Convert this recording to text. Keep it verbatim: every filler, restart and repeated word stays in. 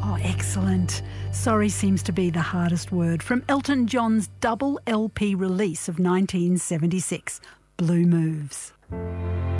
Oh, excellent. Sorry seems to be the hardest word. From Elton John's double L P release of nineteen seventy-six, Blue Moves.